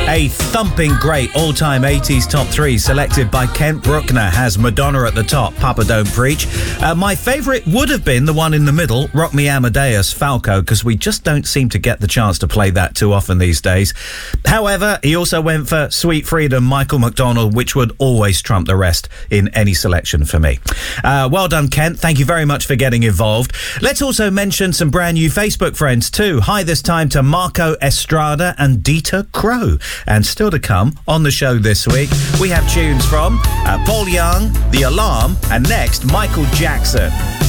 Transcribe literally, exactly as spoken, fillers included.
A thumping great all-time eighties top three selected by Kent Bruckner has Madonna at the top, Papa Don't Preach. Uh, my favourite would have been the one in the middle, Rock Me Amadeus, Falco, because we just don't seem to get the chance to play that too often these days. However, he also went for Sweet Freedom, Michael McDonald, which would always trump the rest in any selection for me. Uh, well done, Kent. Thank you very much for getting involved. Let's also mention some brand new Facebook friends too. Hi this time to Marco Estrada and Dieter Crow. And still to come on the show this week, we have tunes from uh, Paul Young, The Alarm, and next, Michael Jackson.